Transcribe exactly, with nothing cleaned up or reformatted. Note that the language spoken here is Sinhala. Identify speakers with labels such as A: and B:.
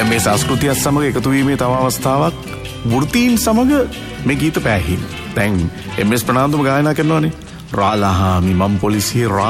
A: මේ සංස්කෘතියත් සමග එකතු වීමේ තව අවස්ථාවක් වෘත්තීන් සමග මේ ගීත පැහැහිලි. දැන් එම් එස් ප්‍රනාන්දුම ගායනා කරනවානේ රාලහාමි මම් පොලිසියේ